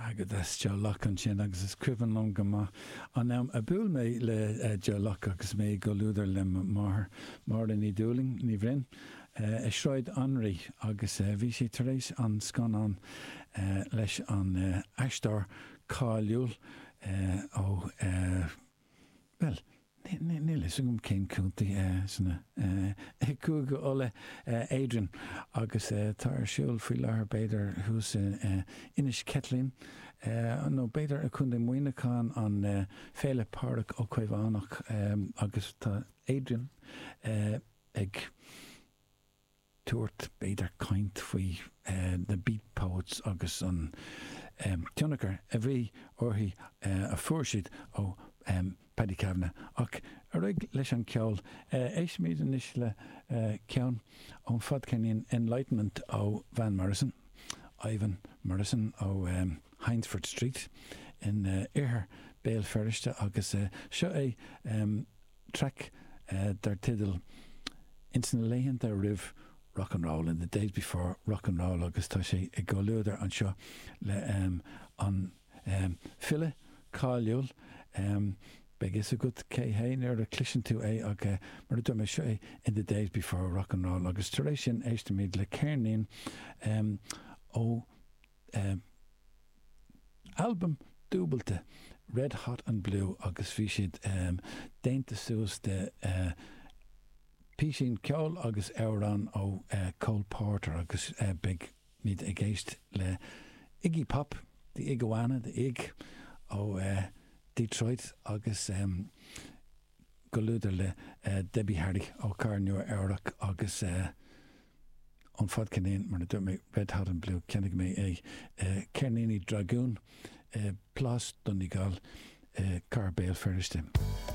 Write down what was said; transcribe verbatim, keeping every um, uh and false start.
agad is Joe Locke an sin agus is cuivan long go ma an am a búil mé le uh, Joe Locke agus mé go lúdar le mar mar in í dúling ní bhrin uh, is sráid anrí agus uh, bhí sé tar éis an scan an uh, leis an uh, eistar cáiliúil uh, ó uh, well Níl is gom céim cúntaí sanna cúga óla Adrian agus tar siúil faoi lethir beidir hús inis Ketlin nó beidir a chun de muoineán an féile páraach ó chuimhánach agus tá Adrian ag tuairt beidir caint faoi na beat poets agus an tionachar a bhí orthaí a fuairsiad ó Um, Paddy Kavanagh ach a rig leis an ceol uh, éis míad an is le uh, ceann ón fad ceann Enlightenment ó Van Morrison Ivan Morrison ó um, Hyndford Street in uh, Iarthar Béal Ferriste agus uh, seo é um, track uh, dar tidal Instinaléhan dar rih rock and roll in the days before rock and roll agus tá sé ag go luúdar an seo le um, an um, fille cáiliúil um, beg is a good cé hain ar a clisin tú é ag uh, mar do me seo in the days before rock and roll agus taréis sin éiste míad le cairnín um, ó um, album dúbalte Red Hot and Blue agus bhí siad um, déanta suas de uh, písín ceol agus éireán ó uh, Cole Porter agus uh, big míad ag éist le Iggy Pop the Iguana the Ig ó uh, Detroit agus um, go lúdar le uh, Debbie Harry ó Carnú Eirach agus uh, an fad cinnéan mar na dúir mé Red Hot and Blue ceannig mé é uh, Cerníní Dragoon uh, Plás Donegal uh, Car Béal Ferriste.